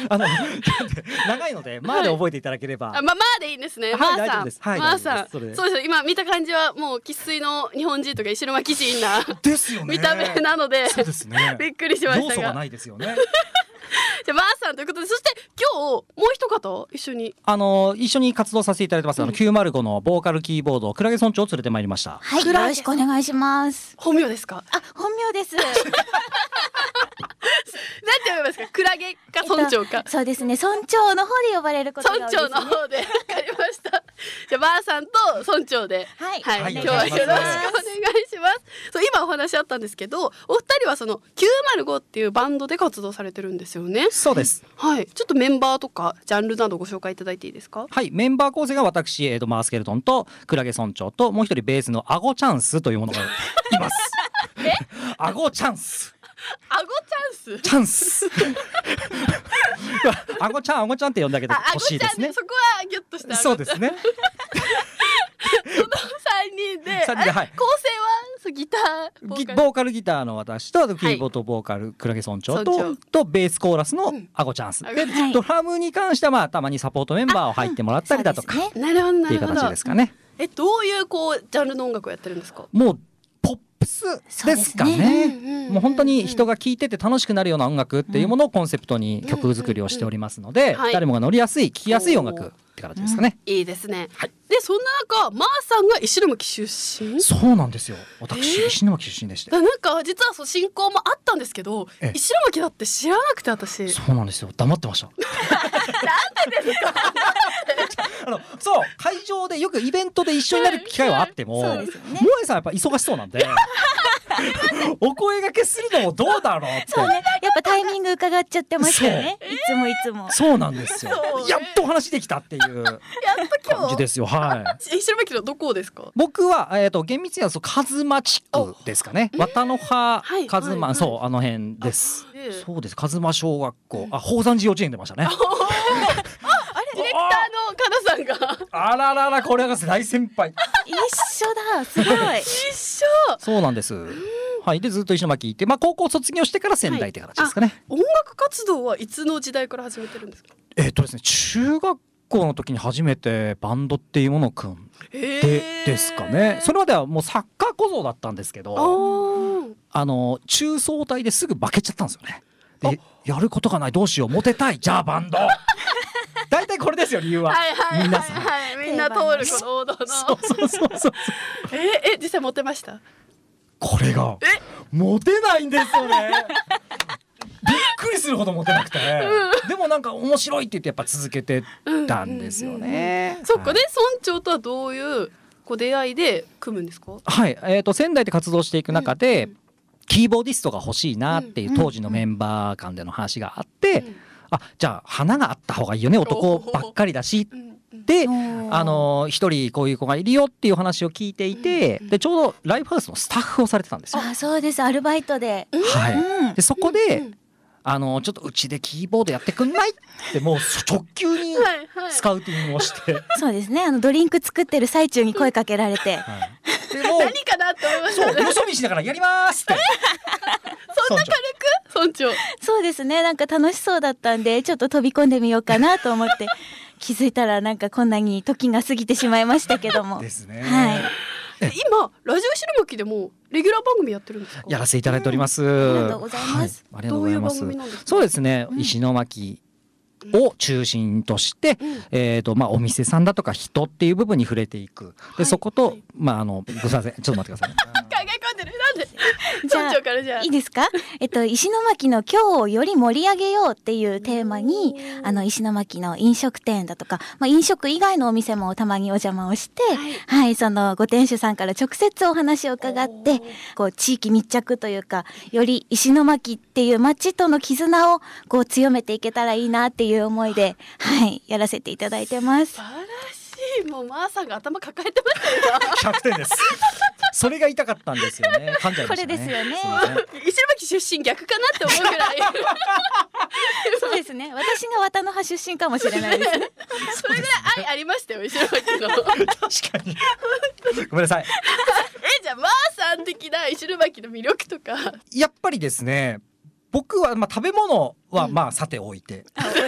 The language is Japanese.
長いのでまあで覚えていただければ、 まあでいいんですね。まあさん、まあさん、そうです。今見た感じはもう生粋の日本人とか石巻人なですよね。 見た目なので、 そうですね。 びっくりしましたが。 要素がないですよね。 じゃあまあさんということで、そして今日もう一方一緒に一緒に活動させていただいてます、905のボーカルキーボードクラゲ村長を連れてまいりました。 はい、よろしくお願いします。 本名ですか？ 本名です。 なんて呼びますか？クラゲか村長か。 そうですね、村長の方で呼ばれることが多いですね。 村長の方でわかりました。じゃあばあさんと村長で、はい、今日はよろしくお願いします。そう、今お話あったんですけど、お二人はその905っていうバンドで活動されてるんですよね。 そうです。 はい、ちょっとメンバーとかジャンルなどご紹介いただいていいですか？ はい、メンバー構成が私マースケルトンとクラゲ村長と、もう一人ベースのアゴチャンスというものがいます。アゴチャンス。 アゴチャンス。 チャンス。アゴちゃんって呼んだけど欲しいですね。 そこはギュッとした。 そうですね。 その3人で、 はい、 構成はギターボーカルギターの私とキーボードボーカルクラゲ村長とベースコーラスのアゴチャンスで、ドラムに関してはたまにサポートメンバーを入ってもらったりだとかっていう形ですかね。 どういうジャンルの音楽をやってるんですか？ もうポップスですかね。もう本当に人が聴いてて楽しくなるような音楽っていうものをコンセプトに曲作りをしておりますので、誰もが乗りやすい聴きやすい音楽って形ですかね。 いいですね。でそんな中、まーさんが石巻出身？ そうなんですよ。私石巻出身でして。 なんか実は進行もあったんですけど、石巻だって知らなくて私。 そうなんですよ。黙ってました。 なんでですか？ そう、会場でよくイベントで一緒になる機会はあっても、萌えさんやっぱ忙しそうなんでお声掛けするのもどうだろうって。 そうね、やっぱタイミング伺っちゃってましたよね。いつもそうなんですよ。やっとお話できたっていう感じですよ。はい。 石巻のどこですか？ 僕は厳密にはカズマ地区ですかね。綿の葉カズマ、そう、あの辺です。そうです。カズマ小学校、宝山寺幼稚園出ましたね。 ディレクターのカナさんがあららら、これが大先輩。 一緒だ、すごい。 一緒。 そうなんです。はい、でずっと石巻いて、高校卒業してから仙台って形ですかね。 音楽活動はいつの時代から始めてるんですか？ ですね、中学校の時に初めてバンドっていうものを組んでですかね。それまではもうサッカー小僧だったんですけど、中層体ですぐ負けちゃったんですよね。で、やることがない、どうしよう、モテたい、じゃあバンド。大体これですよ、理由は。みんなさん、 みんな通るこの王道の。そう。実際モテました？ これがモテないんですよね。びっくりするほどモテなくて、でもなんか面白いって言ってやっぱ続けてたんですよね。 そっかね。村長とはどういう出会いで組むんですか？ はい、仙台で活動していく中で、キーボーディストが欲しいなっていう当時のメンバー間での話があって、じゃあ花があった方がいいよね、男ばっかりだしで、一人こういう子がいるよっていう話を聞いていて、でちょうどライブハウスのスタッフをされてたんですよ。 そうです、アルバイトで。 はい。でそこでちょっとうちでキーボードやってくんないってもう直球にスカウティングをしてそうですね、ドリンク作ってる最中に声かけられて、 でも何かなって思いましたね。 そう、よそ見しながらやりますってそんな軽く村長。 そうですね、なんか楽しそうだったんでちょっと飛び込んでみようかなと思って気づいたらなんかこんなに時が過ぎてしまいましたけども。 ですね。 はい。 今ラジオ石巻でもレギュラー番組やってるんですか？ やらせていただいております。 ありがとうございます。 ありがとうございます。 どういう番組なんですか？ そうですね、石巻を中心として、お店さんだとか人っていう部分に触れていく。でそこと、すいません、ちょっと待ってください。 考え込んでる。なんで村長からじゃあいいですか？石巻の今日をより盛り上げようっていうテーマに石巻の飲食店だとか、飲食以外のお店もたまにお邪魔をして、そのご店主さんから直接お話を伺って地域密着というか、より石巻っていう町との絆を強めていけたらいいなっていう思いで、やらせていただいてます。 素晴らしい。もうマーさんが頭抱えてましたよ。 100点です。それが痛かったんですよね。噛んじゃいましたね。 これですよね。 石巻出身逆かなって思うぐらい。 そうですね。私が綿の葉出身かもしれないですね。 それぐらい愛ありましたよ、石巻の。 確かに。ごめんなさい。 じゃあマーさん的な石巻の魅力とか。 やっぱりですね、僕は食べ物はさておいて。